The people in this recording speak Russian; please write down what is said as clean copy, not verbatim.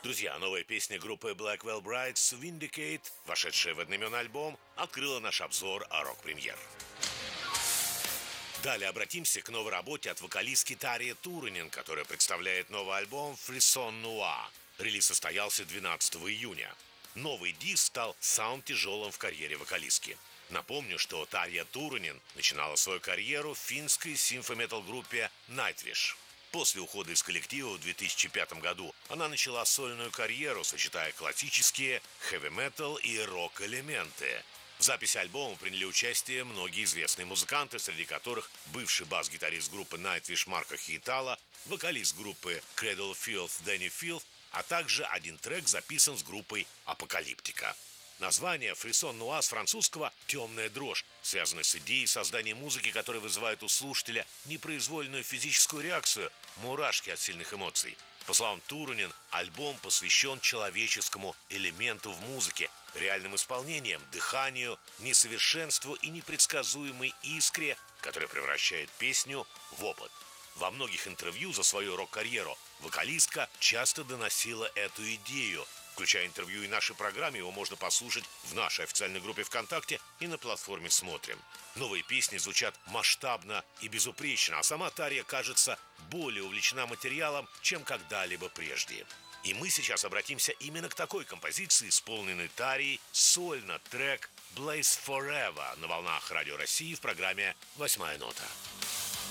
Друзья, новая песня группы Blackwell Brides Vindicate, вошедшая в одноименный альбом, открыла наш обзор о рок-премьер. Далее обратимся к новой работе от вокалистки Тарьи Туранен, которая представляет новый альбом «Frisson Noir». Релиз состоялся 12 июня. Новый диск стал самым тяжелым в карьере вокалистки. Напомню, что Тарья Туранен начинала свою карьеру в финской симфо-метал-группе Nightwish. После ухода из коллектива в 2005 году она начала сольную карьеру, сочетая классические, хэви-метал и рок-элементы. В записи альбома приняли участие многие известные музыканты, среди которых бывший бас-гитарист группы Nightwish Марко Хиетала, вокалист группы Cradle of Filth Дэнни Филд, а также один трек записан с группой Апокалиптика. Название «Frisson Noir» с французского «темная дрожь» связано с идеей создания музыки, которая вызывает у слушателя непроизвольную физическую реакцию, мурашки от сильных эмоций. По словам Туранен, альбом посвящен человеческому элементу в музыке, реальным исполнениям, дыханию, несовершенству и непредсказуемой искре, которая превращает песню в опыт. Во многих интервью за свою рок-карьеру вокалистка часто доносила эту идею. Включая интервью и нашей программе, его можно послушать в нашей официальной группе ВКонтакте и на платформе «Смотрим». Новые песни звучат масштабно и безупречно, а сама Тарья, кажется, более увлечена материалом, чем когда-либо прежде. И мы сейчас обратимся именно к такой композиции, исполненной Тарьей сольно, трек «Blaze Forever» на волнах Радио России в программе «Восьмая нота».